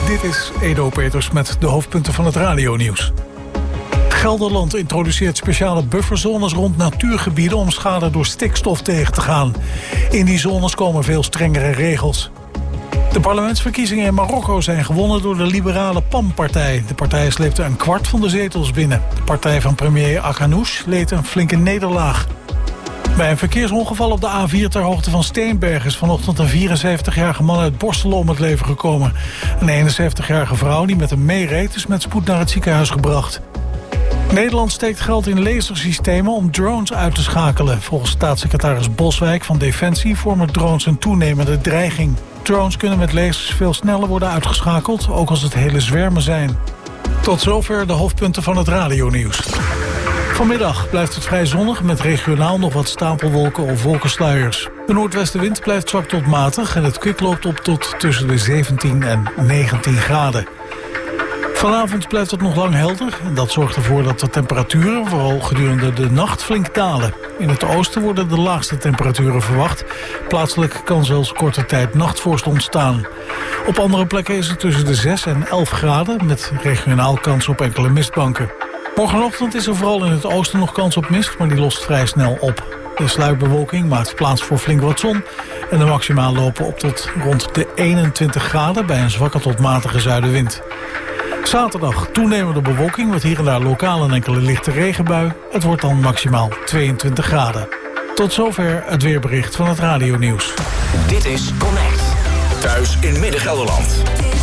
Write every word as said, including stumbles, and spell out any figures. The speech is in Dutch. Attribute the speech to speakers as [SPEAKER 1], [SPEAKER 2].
[SPEAKER 1] Dit is Edo Peters met de hoofdpunten van het radionieuws. Gelderland introduceert speciale bufferzones rond natuurgebieden om schade door stikstof tegen te gaan. In die zones komen veel strengere regels. De parlementsverkiezingen in Marokko zijn gewonnen door de liberale P A M-partij. De partij sleepte een kwart van de zetels binnen. De partij van premier Aghanouch leed een flinke nederlaag. Bij een verkeersongeval op de A vier ter hoogte van Steenberg is vanochtend een vierenzeventigjarige man uit Borselen om het leven gekomen. Een eenenzeventigjarige vrouw die met hem meereed is met spoed naar het ziekenhuis gebracht. Nederland steekt geld in lasersystemen om drones uit te schakelen. Volgens staatssecretaris Boswijk van Defensie vormen drones een toenemende dreiging. Drones kunnen met lasers veel sneller worden uitgeschakeld, ook als het hele zwermen zijn. Tot zover de hoofdpunten van het radionieuws. Vanmiddag blijft het vrij zonnig met regionaal nog wat stapelwolken of wolkensluiers. De noordwestenwind blijft zwak tot matig en het kwik loopt op tot tussen de zeventien en negentien graden. Vanavond blijft het nog lang helder en dat zorgt ervoor dat de temperaturen vooral gedurende de nacht flink dalen. In het oosten worden de laagste temperaturen verwacht. Plaatselijk kan zelfs korte tijd nachtvorst ontstaan. Op andere plekken is het tussen de zes en elf graden met regionaal kans op enkele mistbanken. Morgenochtend is er vooral in het oosten nog kans op mist, maar die lost vrij snel op. De sluitbewolking maakt plaats voor flink wat zon en de maximaal lopen op tot rond de eenentwintig graden bij een zwakke tot matige zuidenwind. Zaterdag toenemende bewolking met hier en daar lokaal een enkele lichte regenbui. Het wordt dan maximaal tweeëntwintig graden. Tot zover het weerbericht van het radionieuws.
[SPEAKER 2] Dit is Connect. Thuis in Midden-Gelderland.